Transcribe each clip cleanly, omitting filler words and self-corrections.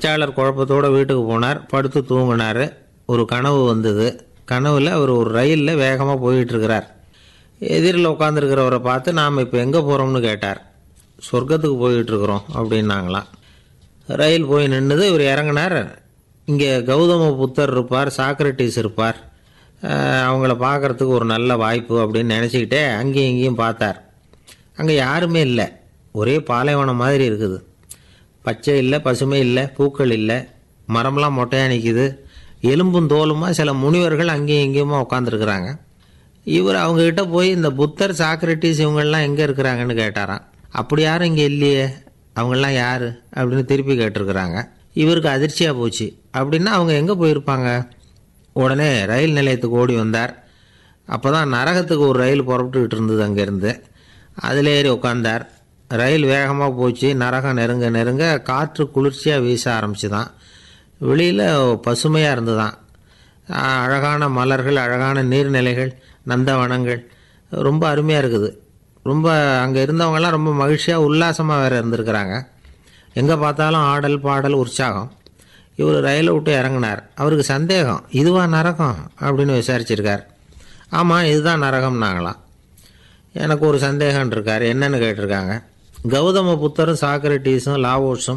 பிச்சாளர் குழப்பத்தோடு வீட்டுக்கு போனார். படுத்து தூங்கினார். ஒரு கனவு வந்தது. கனவில் அவர் ஒரு ரயிலில் வேகமாக போயிட்டுருக்கிறார். எதிரில் உட்காந்துருக்கிறவரை பார்த்து நாம் இப்போ எங்கே போகிறோம்னு கேட்டார். சொர்க்கத்துக்கு போயிட்டுருக்குறோம் அப்படின்னாங்களாம். ரயில் போய் நின்றுது. இவர் இறங்கினார். இங்கே கௌதம புத்தர் இருப்பார், சாக்ரட்டிஸ் இருப்பார், அவங்கள பார்க்குறதுக்கு ஒரு நல்ல வாய்ப்பு அப்படின்னு நினச்சிக்கிட்டே அங்கேயும் இங்கேயும் பார்த்தார். அங்கே யாருமே இல்லை. ஒரே பாலைவனம் மாதிரி இருக்குது. பச்சை இல்லை, பசுமை இல்லை, பூக்கள் இல்லை, மரம்லாம் மொட்டையாக நிற்கிது. எலும்பும் தோலுமா சில முனிவர்கள் அங்கேயும் இங்கேயுமா உட்காந்துருக்குறாங்க. இவர் அவங்கக்கிட்ட போய் இந்த புத்தர், சாக்ரட்டிஸ் இவங்கெல்லாம் எங்கே இருக்கிறாங்கன்னு கேட்டாராம். அப்படி யாரும் இங்கே இல்லையே, அவங்கெல்லாம் யார் அப்படின்னு திருப்பி கேட்டிருக்கிறாங்க. இவருக்கு அதிர்ச்சியாக போச்சு. அப்படின்னா அவங்க எங்கே போயிருப்பாங்க? உடனே ரயில் நிலையத்துக்கு ஓடி வந்தார். அப்போ தான் நரகத்துக்கு ஒரு ரயில் புறப்பட்டுக்கிட்டு இருந்தது. அங்கேருந்து அதில் ஏறி உட்காந்தார். ரயில் வேகமாக போச்சு. நரகம் நெருங்க நெருங்க காற்று குளிர்ச்சியாக வீச ஆரம்பிச்சுதான். வெளியில் பசுமையாக இருந்துதான். அழகான மலர்கள், அழகான நீர்நிலைகள், நந்தவனங்கள், ரொம்ப அருமையாக இருக்குது. ரொம்ப அங்கே இருந்தவங்கெல்லாம் ரொம்ப மகிழ்ச்சியாக உல்லாசமாக வேறு இருந்திருக்கிறாங்க. எங்கே பார்த்தாலும் ஆடல் பாடல் உற்சாகம். இவர் ரயிலை விட்டு இறங்கினார். அவருக்கு சந்தேகம், இதுவா நரகம் அப்படின்னு விசாரிச்சிருக்கார். ஆமாம், இதுதான் நரகம்னாங்களாம். எனக்கு ஒரு சந்தேகம் இருக்கார். என்னன்னு கேட்டிருக்காங்க. கௌதம புத்தரும், சாக்ரட்டிஸும், லாவோஸும்,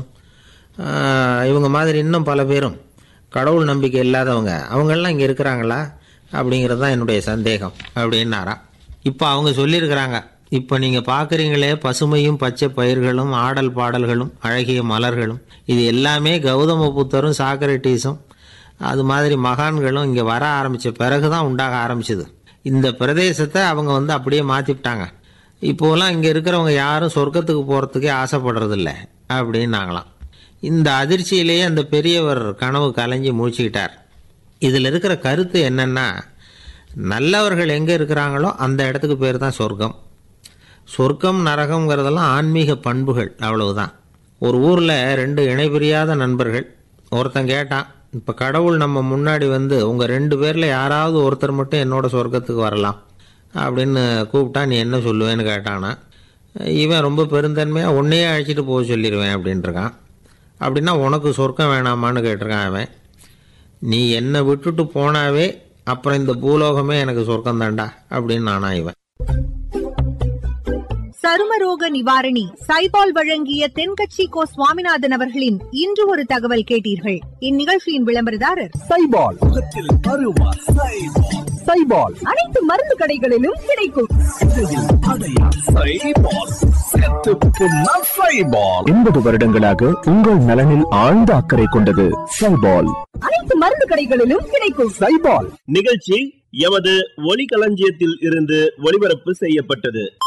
இவங்க மாதிரி இன்னும் பல பேரும் கடவுள் நம்பிக்கை இல்லாதவங்க, அவங்கெல்லாம் இங்கே இருக்கிறாங்களா அப்படிங்கிறது தான் என்னுடைய சந்தேகம் அப்படின்னாராம். இப்போ அவங்க சொல்லியிருக்கிறாங்க, இப்போ நீங்கள் பார்க்குறீங்களே பசுமையும் பச்சை பயிர்களும் ஆடல் பாடல்களும் அழகிய மலர்களும், இது எல்லாமே கௌதம புத்தரும் சாக்ரட்டிஸும் அது மாதிரி மகான்களும் இங்கே வர ஆரம்பித்த பிறகு தான் உண்டாக ஆரம்பிச்சுது. இந்த பிரதேசத்தை அவங்க அப்படியே மாற்றிவிட்டாங்க. இப்போலாம் இங்கே இருக்கிறவங்க யாரும் சொர்க்கத்துக்கு போகிறதுக்கே ஆசைப்படுறதில்ல அப்படின்னாங்களாம். இந்த அதிர்ச்சியிலேயே அந்த பெரியவர் கனவு கலைஞ்சி மூழ்கிக்கிட்டார். இதில் இருக்கிற கருத்து என்னென்னா, நல்லவர்கள் எங்கே இருக்கிறாங்களோ அந்த இடத்துக்கு பேர் தான் சொர்க்கம். சொர்க்கம் நரகம்ங்கிறதெல்லாம் ஆன்மீக பண்புகள், அவ்வளவுதான். ஒரு ஊரில் 2 இணைபிரியாத நண்பர்கள். ஒருத்தன் கேட்டான், இப்போ கடவுள் நம்ம முன்னாடி வந்து உங்கள் 2 பேரில் யாராவது ஒருத்தர் மட்டும் என்னோட சொர்க்கத்துக்கு வரலாம் அப்படின்னு கூப்பிட்டா நீ என்ன சொல்லுவேன்னு கேட்டானா. இவன் ரொம்ப பெருந்தன்மையாக உன்னையே அழைச்சிட்டு போக சொல்லிடுவேன் அப்படின்ட்டுருக்கான். அப்படின்னா உனக்கு சொர்க்கம் வேணாமான்னு கேட்டிருக்கான் அவன். நீ என்னை விட்டுட்டு போனாவே அப்புறம் இந்த பூலோகமே எனக்கு சொர்க்கம் தாண்டா அப்படின்னு நானா இவன். சருமரோக நிவாரணி சைபால் வழங்கிய தென்கட்சி கோ சுவாமிநாதன் அவர்களின் இன்று ஒரு தகவல் கேட்டீர்கள். இந்நிகழ்ச்சியின் விளம்பரதாரர் சைபால். சைபால் அனைத்து மருந்து கடைகளிலும் கிடைக்கும். 80 வருடங்களாக உங்கள் நலனில் ஆழ்ந்த அக்கறை கொண்டது சைபால். அனைத்து மருந்து கடைகளிலும் கிடைக்கும் சைபால். நிகழ்ச்சி எமது ஒலிகளஞ்சியத்தில் இருந்து ஒளிபரப்பு செய்யப்பட்டது.